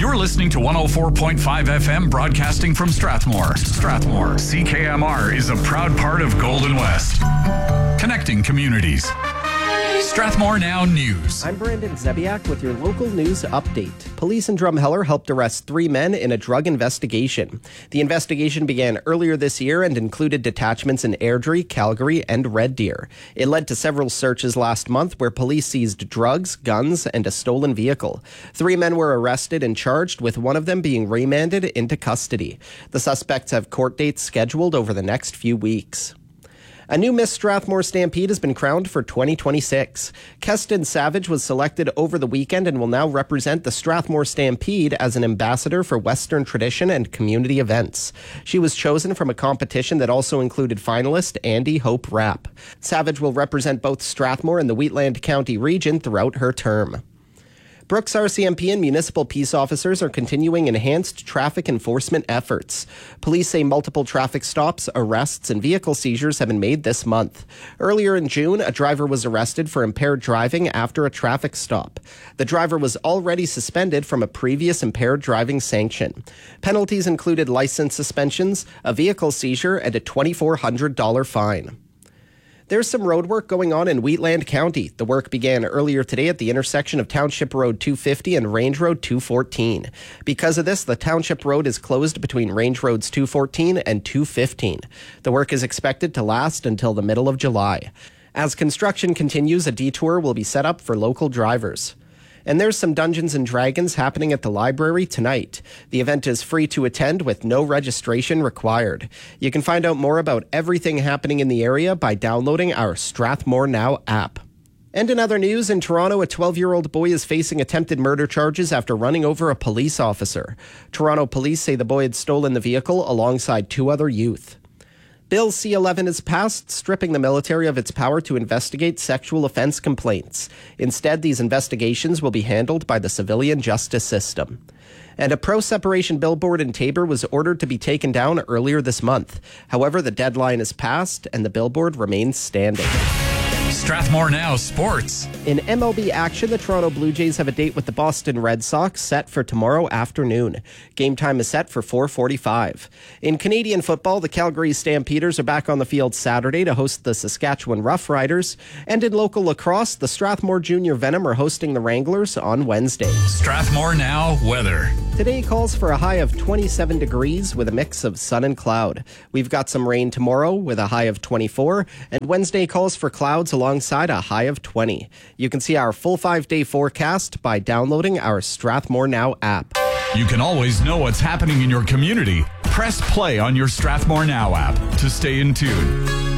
You're listening to 104.5 FM broadcasting from Strathmore. Strathmore, CKMR is a proud part of Golden West. Connecting communities. Strathmore Now News. I'm Brandon Zebiak with your local news update. Police in Drumheller helped arrest 3 men in a drug investigation. The investigation began earlier this year and included detachments in Airdrie, Calgary, and Red Deer. It led to several searches last month where police seized drugs, guns, and a stolen vehicle. 3 men were arrested and charged, with one of them being remanded into custody. The suspects have court dates scheduled over the next few weeks. A new Miss Strathmore Stampede has been crowned for 2026. Keston Savage was selected over the weekend and will now represent the Strathmore Stampede as an ambassador for Western tradition and community events. She was chosen from a competition that also included finalist Andy Hope Rapp. Savage will represent both Strathmore and the Wheatland County region throughout her term. Brooks RCMP and municipal peace officers are continuing enhanced traffic enforcement efforts. Police say multiple traffic stops, arrests, and vehicle seizures have been made this month. Earlier in June, a driver was arrested for impaired driving after a traffic stop. The driver was already suspended from a previous impaired driving sanction. Penalties included license suspensions, a vehicle seizure, and a $2,400 fine. There's some road work going on in Wheatland County. The work began earlier today at the intersection of Township Road 250 and Range Road 214. Because of this, the Township Road is closed between Range Roads 214 and 215. The work is expected to last until the middle of July. As construction continues, a detour will be set up for local drivers. And there's some Dungeons & Dragons happening at the library tonight. The event is free to attend with no registration required. You can find out more about everything happening in the area by downloading our Strathmore Now app. And in other news, in Toronto, a 12-year-old boy is facing attempted murder charges after running over a police officer. Toronto police say the boy had stolen the vehicle alongside 2 other youth. Bill C-11 is passed, stripping the military of its power to investigate sexual offense complaints. Instead, these investigations will be handled by the civilian justice system. And a pro-separation billboard in Taber was ordered to be taken down earlier this month. However, the deadline is passed and the billboard remains standing. Strathmore Now Sports. In MLB action, the Toronto Blue Jays have a date with the Boston Red Sox set for tomorrow afternoon. Game time is set for 4:45. In Canadian football, the Calgary Stampeders are back on the field Saturday to host the Saskatchewan Roughriders. And in local lacrosse, the Strathmore Junior Venom are hosting the Wranglers on Wednesday. Strathmore Now weather. Today calls for a high of 27 degrees with a mix of sun and cloud. We've got some rain tomorrow with a high of 24, and Wednesday calls for clouds alongside a high of 20. You can see our full 5-day forecast by downloading our Strathmore Now app. You can always know what's happening in your community. Press play on your Strathmore Now app to stay in tune.